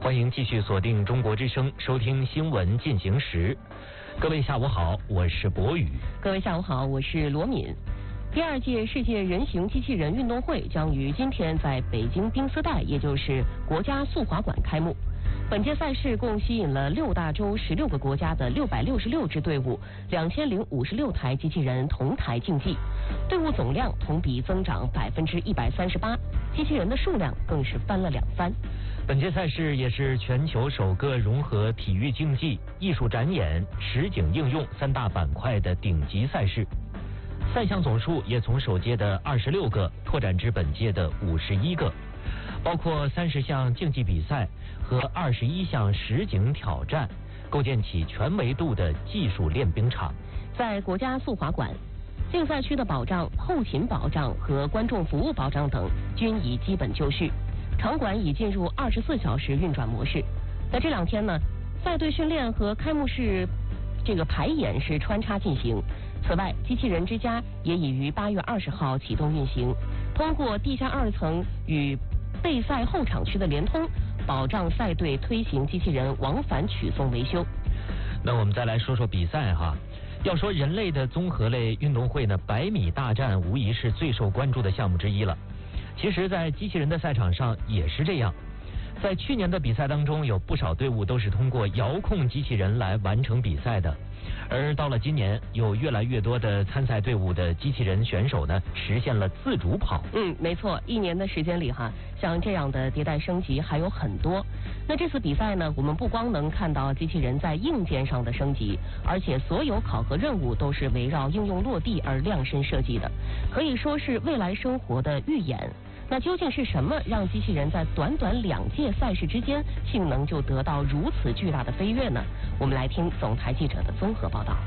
欢迎继续锁定中国之声，收听新闻进行时。各位下午好，我是博宇。 各位下午好，我是罗敏。第2届世界人形机器人运动会将于今天在北京丁字带，也就是国家速滑馆开幕。本届赛事共吸引了6大洲16个国家的666支队伍，2056台机器人同台竞技，队伍总量同比增长138%，机器人的数量更是翻了2番。 本届赛事也是全球首个融合体育竞技、艺术展演、实景应用3大板块的顶级赛事。赛项总数也从首届的26个拓展至本届的51个，包括30项竞技比赛和21项实景挑战，构建起全维度的技术练兵场。 在国家速滑馆，竞赛区的保障、后勤保障和观众服务保障等均已基本就绪，场馆已进入24小时运转模式。在这2天呢，赛队训练和开幕式排演是穿插进行。此外，机器人之家也已于8月20号启动运行，通过地下2层与备赛后场区的联通，保障赛队推行机器人往返取送维修。 那我们再来说说比赛哈。要说人类的综合类运动会呢，100米大战无疑是最受关注的项目之一了。其实在机器人的赛场上也是这样，在去年的比赛当中，有不少队伍都是通过遥控机器人来完成比赛的。而到了今年，有越来越多的参赛队伍的机器人选手呢，实现了自主跑。 没错，1年的时间里像这样的迭代升级还有很多。那这次比赛呢，我们不光能看到机器人在硬件上的升级，而且所有考核任务都是围绕应用落地而量身设计的，可以说是未来生活的预演。那究竟是什么让机器人在短短2届赛事之间性能就得到如此巨大的飞跃呢？我们来听总台记者的综合报道。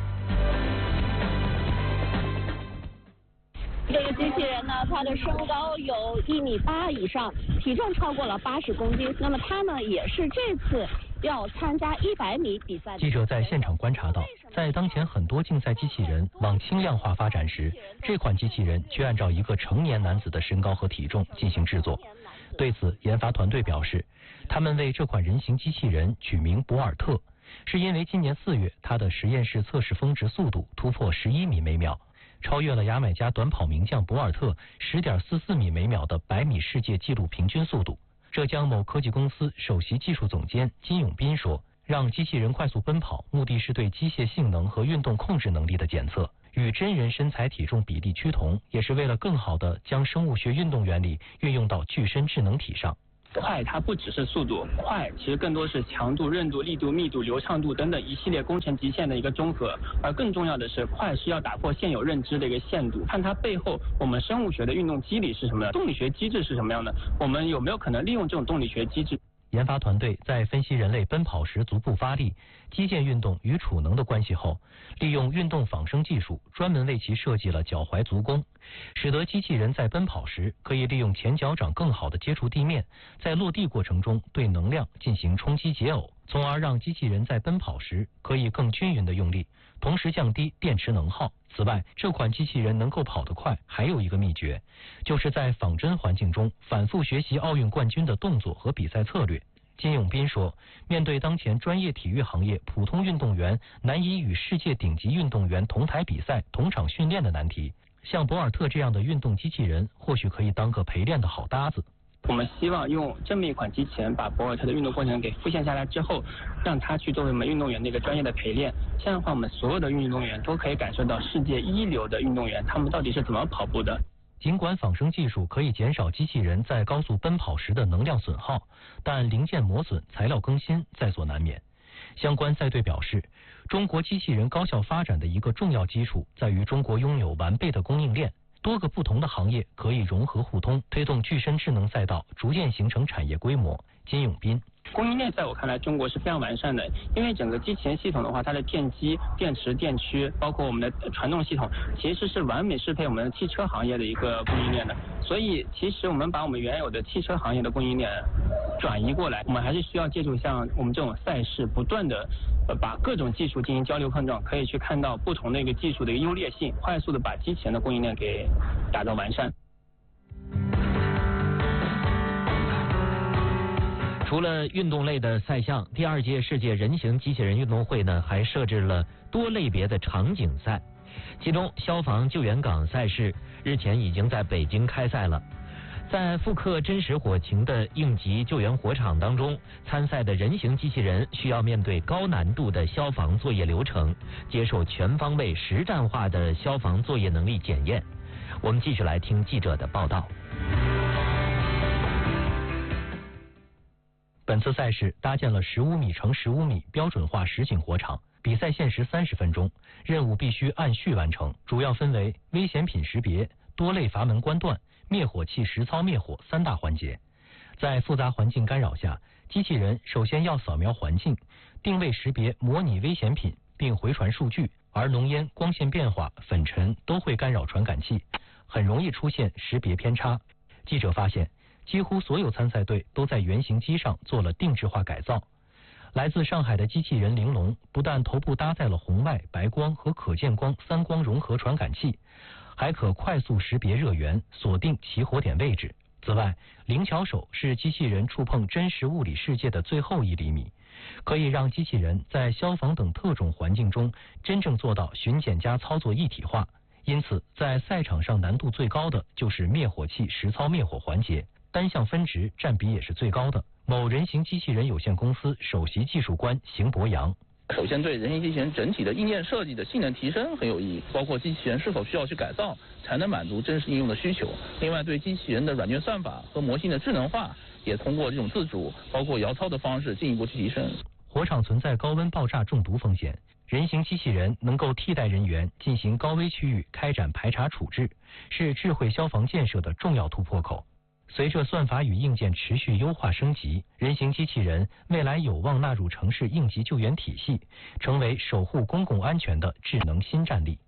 这个机器人呢，它的身高有1.8米以上，体重超过了80公斤。那么它呢，也是这次要参加100米比赛的。 记者在现场观察到，在当前很多竞赛机器人往轻量化发展时，这款机器人却按照一个成年男子的身高和体重进行制作。对此，研发团队表示，他们为这款人形机器人取名博尔特，是因为今年4月它的实验室测试峰值速度突破11米每秒，超越了牙买加短跑名将博尔特10.44米每秒的100米世界纪录平均速度。浙江某科技公司首席技术总监金永斌说，让机器人快速奔跑，目的是对机械性能和运动控制能力的检测，与真人身材体重比例趋同，也是为了更好地将生物学运动原理运用到具身智能体上。 快它不只是速度，快其实更多是强度、韧度、力度、密度、流畅度等等一系列工程极限的一个综合，而更重要的是，快是要打破现有认知的一个限度，看它背后我们生物学的运动机理是什么样，动力学机制是什么样的，我们有没有可能利用这种动力学机制。 研发团队在分析人类奔跑时足部发力、肌腱运动与储能的关系后，利用运动仿生技术，专门为其设计了脚踝足弓，使得机器人在奔跑时可以利用前脚掌更好地接触地面，在落地过程中对能量进行冲击解耦，从而让机器人在奔跑时可以更均匀地用力，同时降低电池能耗。此外，这款机器人能够跑得快，还有一个秘诀，就是在仿真环境中反复学习奥运冠军的动作和比赛策略。金永斌说，面对当前专业体育行业普通运动员难以与世界顶级运动员同台比赛、同场训练的难题，像博尔特这样的运动机器人或许可以当个陪练的好搭子。 我们希望用这么一款机器人把博尔特的运动过程给复现下来之后，让他去作为我们运动员的一个专业的陪练，这样的话我们所有的运动员都可以感受到世界一流的运动员他们到底是怎么跑步的。 尽管仿生技术可以减少机器人在高速奔跑时的能量损耗，但零件磨损、材料更新在所难免。相关赛队表示，中国机器人高效发展的一个重要基础在于中国拥有完备的供应链，多个不同的行业可以融合互通，推动具身智能赛道逐渐形成产业规模。金永斌， 供应链在我看来中国是非常完善的，因为整个机器人系统的话，它的电机、电池、电驱，包括我们的传动系统，其实是完美适配我们的汽车行业的一个供应链的。所以其实我们把我们原有的汽车行业的供应链转移过来，我们还是需要借助像我们这种赛事，不断的把各种技术进行交流碰撞，可以去看到不同的一个技术的一个优劣性，快速的把机器人的供应链给打造完善。 除了运动类的赛项，第2届世界人形机器人运动会呢，还设置了多类别的场景赛。其中，消防救援岗赛事日前已经在北京开赛了。在复刻真实火情的应急救援火场当中，参赛的人形机器人需要面对高难度的消防作业流程，接受全方位实战化的消防作业能力检验。我们继续来听记者的报道。 本次赛事搭建了15米乘15米标准化实景火场，比赛限时30分钟，任务必须按序完成，主要分为危险品识别、多类阀门关断、灭火器实操灭火3大环节。在复杂环境干扰下，机器人首先要扫描环境，定位识别模拟危险品，并回传数据，而浓烟、光线变化、粉尘都会干扰传感器，很容易出现识别偏差。记者发现，几乎所有参赛队都在原型机上做了定制化改造。来自上海的机器人玲珑不但头部搭载了红外、白光和可见光3光融合传感器，还可快速识别热源，锁定起火点位置。此外，灵巧手是机器人触碰真实物理世界的最后1厘米，可以让机器人在消防等特种环境中真正做到巡检加操作一体化。因此，在赛场上难度最高的就是灭火器实操灭火环节，单项分值占比也是最高的。某人形机器人有限公司首席技术官邢博洋。 首先，对人形机器人整体的硬件设计的性能提升很有意义，包括机器人是否需要去改造才能满足真实应用的需求。另外，对机器人的软件算法和模型的智能化，也通过这种自主，包括摇操的方式进一步去提升。 火场存在高温爆炸中毒风险，人形机器人能够替代人员进行高危区域开展排查处置，是智慧消防建设的重要突破口。随着算法与硬件持续优化升级，人形机器人未来有望纳入城市应急救援体系，成为守护公共安全的智能新战力。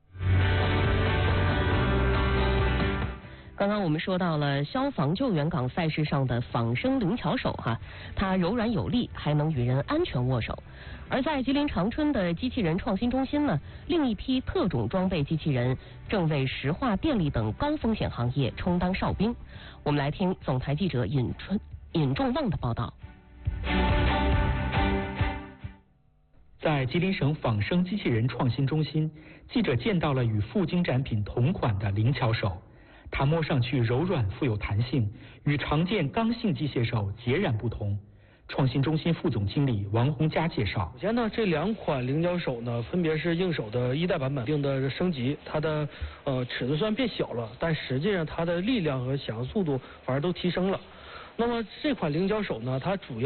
刚刚我们说到了消防救援岗赛事上的仿生灵巧手它柔软有力，还能与人安全握手。而在吉林长春的机器人创新中心呢，另一批特种装备机器人正为石化、电力等高风险行业充当哨兵。我们来听总台记者尹仲旺的报道。 在吉林省仿生机器人创新中心，记者见到了与赴京展品同款的灵巧手。它摸上去柔软富有弹性，与常见刚性机械手截然不同。创新中心副总经理王洪佳介绍， 首先呢，这2款灵巧手呢，分别是硬手的1代版本定的升级，它的尺寸虽然变小了，但实际上它的力量和响应速度反而都提升了。那么这款灵巧手呢，它主要